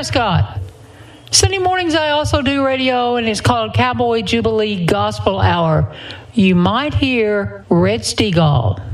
Prescott. Sunday mornings I also do radio, and it's called Cowboy Jubilee Gospel Hour. You might hear Red Steagall.